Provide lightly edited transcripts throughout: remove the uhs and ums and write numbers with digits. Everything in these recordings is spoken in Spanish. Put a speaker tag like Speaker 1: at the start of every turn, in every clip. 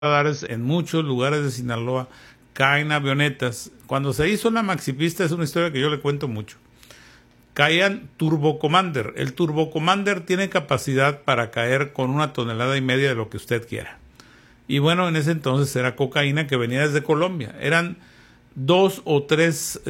Speaker 1: radares en muchos lugares de Sinaloa caen avionetas. Cuando se hizo la Maxipista, es una historia que yo le cuento mucho, caían Turbo Commander. El Turbo Commander tiene capacidad para caer con 1,5 toneladas de lo que usted quiera. Y bueno, en ese entonces era cocaína que venía desde Colombia. Eran 2 o 3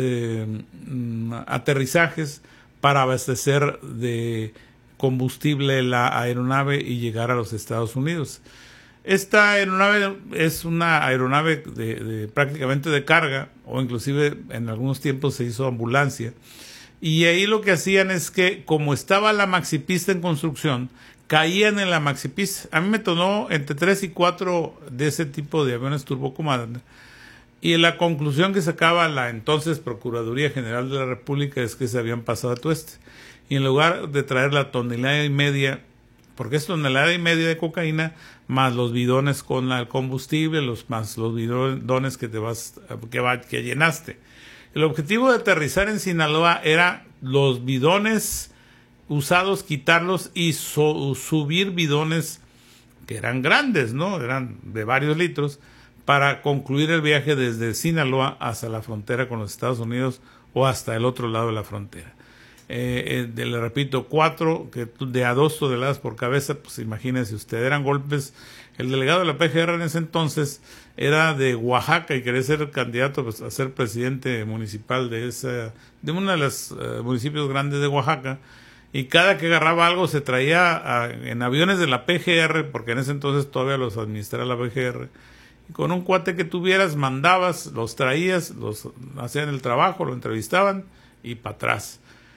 Speaker 1: aterrizajes para abastecer de combustible la aeronave y llegar a los Estados Unidos. Esta aeronave es una aeronave prácticamente de carga, o inclusive en algunos tiempos se hizo ambulancia. Y ahí lo que hacían es que, como estaba la Maxipista en construcción, caían en la Maxipista. A mí me tonó entre 3 y 4 de ese tipo de aviones Turbo Commander. Y la conclusión que sacaba la entonces Procuraduría General de la República es que se habían pasado a tueste. Y en lugar de traer la 1,5 toneladas, porque es 1,5 toneladas de cocaína, más los bidones con el combustible, más los bidones que llenaste. El objetivo de aterrizar en Sinaloa era los bidones usados, quitarlos y subir bidones que eran grandes, ¿no? Eran de varios litros, para concluir el viaje desde Sinaloa hasta la frontera con los Estados Unidos o hasta el otro lado de la frontera. Le repito, 4 de a 2 toneladas por cabeza, pues imagínense usted, eran golpes. El delegado de la PGR en ese entonces era de Oaxaca y quería ser candidato a ser presidente municipal de uno de los municipios grandes de Oaxaca, y cada que agarraba algo se traía en aviones de la PGR, porque en ese entonces todavía los administraba la PGR, y con un cuate que tuvieras mandabas, los traías, los hacían el trabajo, lo entrevistaban y para atrás.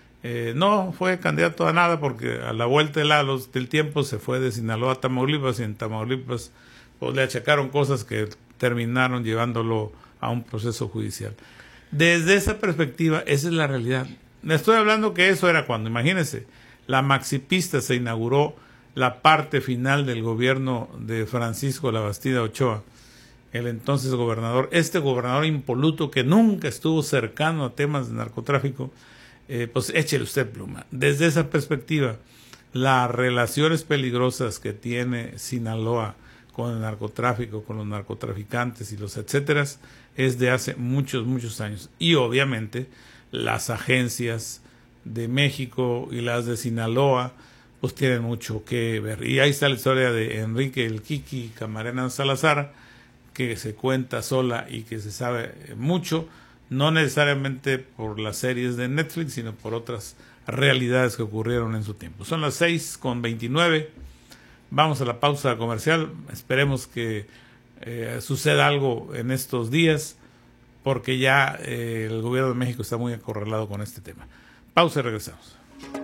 Speaker 1: No fue candidato a nada porque a la vuelta del tiempo se fue de Sinaloa a Tamaulipas, y en Tamaulipas pues, le achacaron cosas que terminaron llevándolo a un proceso judicial. Desde esa perspectiva, esa es la realidad. Le estoy hablando que eso era cuando, imagínense, la Maxipista se inauguró, la parte final del gobierno de Francisco Labastida Ochoa, el entonces gobernador, este gobernador impoluto que nunca estuvo cercano a temas de narcotráfico. Pues échele usted pluma. Desde esa perspectiva, las relaciones peligrosas que tiene Sinaloa con el narcotráfico, con los narcotraficantes y los etcétera, es de hace muchos, muchos años. Y obviamente las agencias de México y las de Sinaloa pues tienen mucho que ver. Y ahí está la historia de Enrique el Kiki Camarena Salazar, que se cuenta sola y que se sabe mucho, no necesariamente por las series de Netflix, sino por otras realidades que ocurrieron en su tiempo. Son las 6:29. Vamos a la pausa comercial. Esperemos que suceda algo en estos días, porque ya el gobierno de México está muy acorralado con este tema. Pausa y regresamos.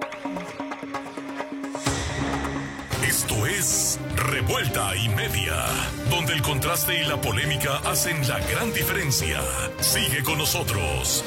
Speaker 2: Esto es Revuelta y Media, donde el contraste y la polémica hacen la gran diferencia. Sigue con nosotros.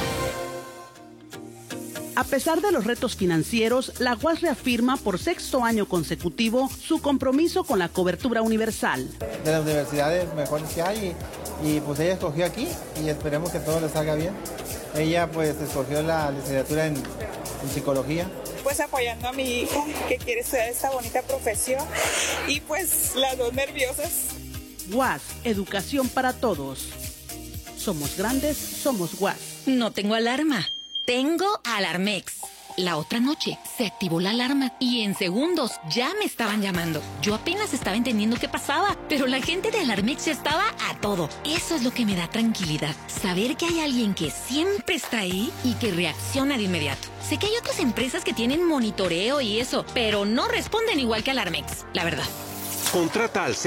Speaker 3: A pesar de los retos financieros, la UAS reafirma por 6º año consecutivo su compromiso con la cobertura universal.
Speaker 4: De las universidades mejores que hay, y pues ella escogió aquí y esperemos que todo le salga bien. Ella pues escogió la licenciatura en psicología.
Speaker 5: Pues apoyando a mi hija que quiere estudiar esta bonita profesión, y pues las dos nerviosas.
Speaker 3: UAS, educación para todos. Somos grandes, somos UAS.
Speaker 6: No tengo alarma, tengo Alarmex. La otra noche se activó la alarma y en segundos ya me estaban llamando. Yo apenas estaba entendiendo qué pasaba, pero la gente de Alarmex estaba a todo. Eso es lo que me da tranquilidad, saber que hay alguien que siempre está ahí y que reacciona de inmediato. Sé que hay otras empresas que tienen monitoreo y eso, pero no responden igual que Alarmex, la verdad.
Speaker 7: Contrata al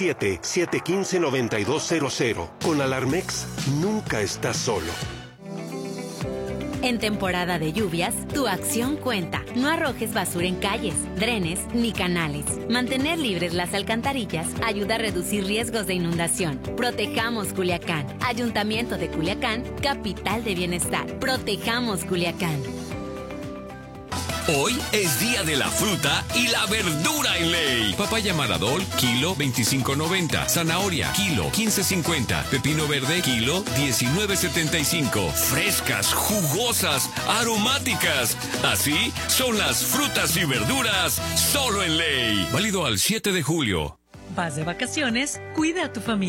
Speaker 7: 667-715-9200. Con Alarmex nunca estás solo.
Speaker 8: En temporada de lluvias, tu acción cuenta. No arrojes basura en calles, drenes ni canales. Mantener libres las alcantarillas ayuda a reducir riesgos de inundación. Protejamos Culiacán. Ayuntamiento de Culiacán, capital de bienestar. Protejamos Culiacán.
Speaker 9: Hoy es día de la fruta y la verdura en ley. Papaya Maradol, kilo 25.90. Zanahoria, kilo 15.50. Pepino verde, kilo 19.75. Frescas, jugosas, aromáticas. Así son las frutas y verduras solo en ley. Válido al 7 de julio.
Speaker 10: Vas de vacaciones, cuida a tu familia.